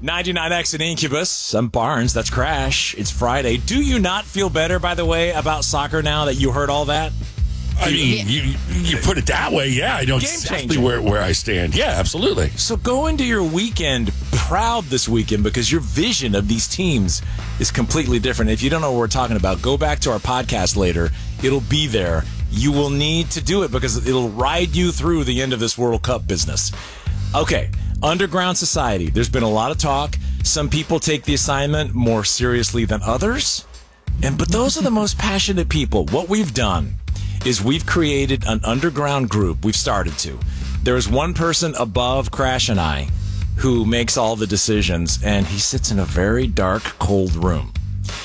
99X and Incubus. I'm Barnes. That's Crash. It's Friday. Do you not feel better, by the way, about soccer now that you heard all that? I mean, you put it that way, yeah. I know Game exactly changer. where I stand. Yeah, absolutely. So go into your weekend proud this weekend because your vision of these teams is completely different. If you don't know what we're talking about, go back to our podcast later. It'll be there. You will need to do it because it'll ride you through the end of this World Cup business. Okay, underground society. There's been a lot of talk. Some people take the assignment more seriously than others. But those are the most passionate people. What we've done is we've created an underground group. We've started to. There's one person above Crash and I who makes all the decisions, and he sits in a very dark, cold room.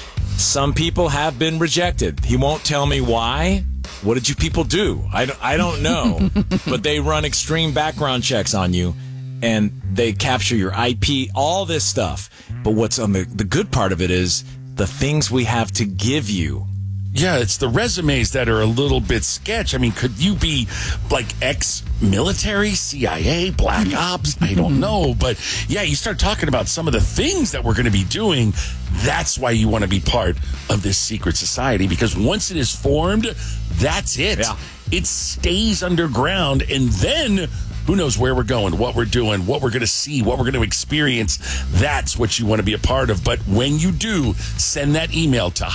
Some people have been rejected. He won't tell me why. What did you people do? I don't know. But they run extreme background checks on you, and they capture your IP, all this stuff. But what's on the good part of it is the things we have to give you. Yeah, it's the resumes that are a little bit sketch. I mean, could you be like ex-military, CIA, Black Ops? I don't know. But yeah, you start talking about some of the things that we're going to be doing. That's why you want to be part of this secret society, because once it is formed, that's it. Yeah. It stays underground, and then who knows where we're going, what we're doing, what we're going to see, what we're going to experience. That's what you want to be a part of. But when you do, send that email to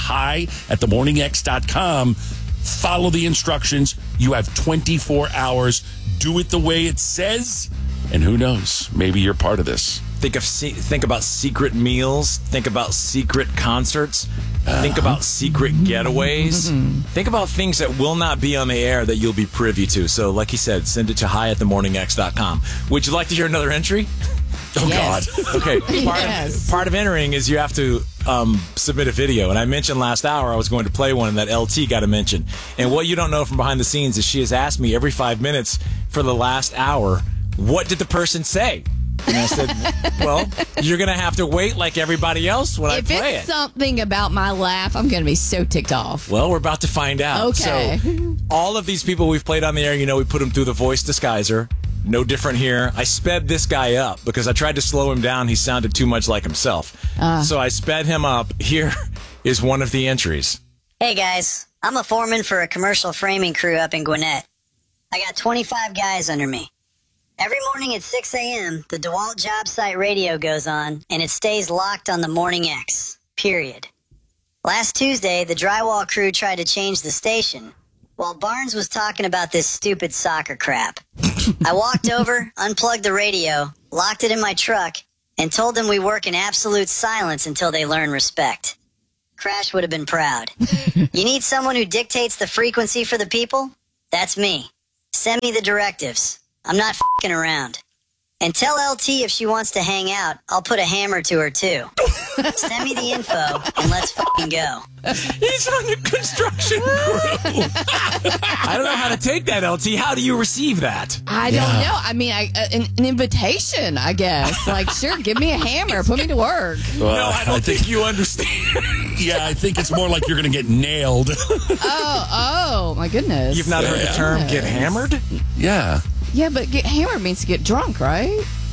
hi@themorningx.com. Follow the instructions. You have 24 hours. Do it the way it says. And who knows? Maybe you're part of this. Think about secret meals. Think about secret concerts. Think about secret getaways. Think about things that will not be on the air that you'll be privy to. So, like he said, send it to hi@themorningx.com. Would you like to hear another entry? Oh, Yes. God. Okay. Yes. Part of entering is you have to submit a video. And I mentioned last hour I was going to play one that LT got a mention. And what you don't know from behind the scenes is she has asked me every 5 minutes for the last hour, what did the person say? And I said, well, you're going to have to wait like everybody else when I If play it's it. something about my laugh, I'm going to be so ticked off. Well, we're about to find out. Okay. So, all of these people we've played on the air, we put them through the voice disguiser. No different here. I sped this guy up because I tried to slow him down. He sounded too much like himself. So I sped him up. Here is one of the entries. Hey guys, I'm a foreman for a commercial framing crew up in Gwinnett. I got 25 guys under me. Every morning at 6 a.m., the DeWalt job site radio goes on, and it stays locked on the Morning X, period. Last Tuesday, the drywall crew tried to change the station, while Barnes was talking about this stupid soccer crap. I walked over, unplugged the radio, locked it in my truck, and told them we work in absolute silence until they learn respect. Crash would have been proud. You need someone who dictates the frequency for the people? That's me. Send me the directives. I'm not f***ing around. And tell LT if she wants to hang out, I'll put a hammer to her too. Send me the info and let's f***ing go. He's on the construction crew. I don't know how to take that, LT. How do you receive that? I don't know. I mean, an invitation, I guess. Like, sure, give me a hammer. Put me to work. No, I don't think you understand. Yeah, I think it's more like you're going to get nailed. Oh, my goodness. You've not heard the term get hammered? Yeah. Yeah, but get hammered means to get drunk, right?